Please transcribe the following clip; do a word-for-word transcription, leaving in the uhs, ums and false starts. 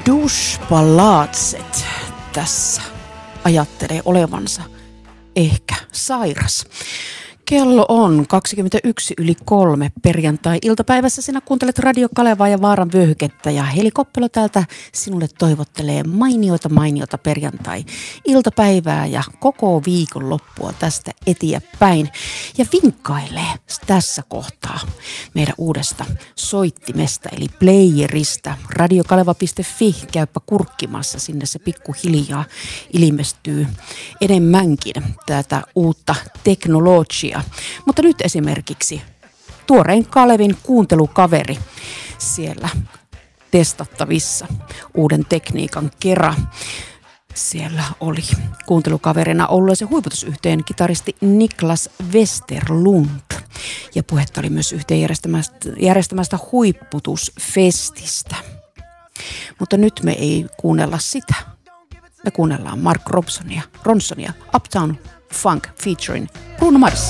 Duschpalatset tässä ajattelee olevansa ehkä sairas. Kello on kaksikymmentäyksi yli kolme perjantai-iltapäivässä. Sinä kuuntelet Radio Kalevaa ja Vaaran vyöhykettä ja Heli Koppelo täältä sinulle toivottelee mainiota mainiota perjantai-iltapäivää ja koko viikon loppua tästä eteenpäin. Ja vinkkailee tässä kohtaa meidän uudesta soittimesta eli playerista radiokaleva piste fi. Käypä kurkkimassa, sinne se pikkuhiljaa ilmestyy enemmänkin tätä uutta teknologiaa. Mutta nyt esimerkiksi tuorein Kalevin kuuntelukaveri siellä testattavissa uuden tekniikan kera. Siellä oli kuuntelukaverina ollut se huiputusyhteen kitaristi Niklas Westerlund. Ja puhetta oli myös yhteen järjestämästä, järjestämästä huipputusfestistä. Mutta nyt me ei kuunnella sitä. Me kuunnellaan Mark Robsonia, Ronsonia, Uptown Funk featuring Bruno Mars.